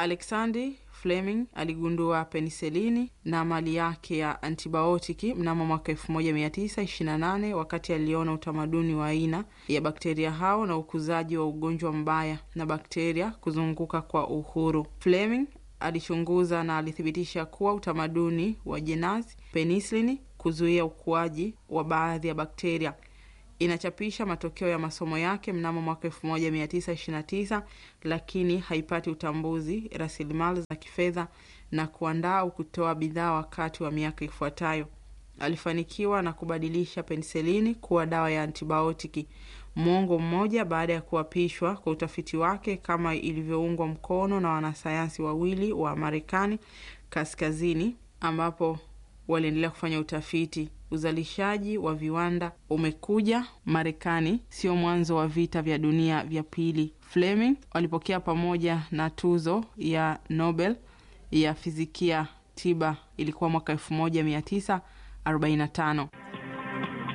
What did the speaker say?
Alexander Fleming aligundua peniselini na mali yake ya antibiotiki mnamo mwaka 1928 wakati aliona utamaduni wa aina ya bakteria hao na ukuzaji wa ugonjwa mbaya na bakteria kuzunguka kwa uhuru. Fleming alichunguza na alithibitisha kuwa utamaduni wa jenasi penicillin kuzuia ukuaji wa baadhi ya bakteria. Inachapisha matokeo ya masomo yake mnamo mwaka 1929, lakini haipati utambuzi, rasilimali za kifedha na kuandaa au kutoa bidhaa wakati wa miaka ifuatayo. Alifanikiwa na kubadilisha peniselini kuwa dawa ya antibiotiki mwongo mmoja baada ya kuapishwa kwa utafiti wake, kama ilivyoungwa mkono na wanasayansi wawili wa Marekani kaskazini, ambapo waliendelea kufanya utafiti. Uzalishaji wa viwanda umekuja Marekani, sio mwanzo wa vita vya dunia vya pili. Fleming walipokea pamoja na tuzo ya Nobel ya fizikia tiba, ilikuwa mwaka 1945.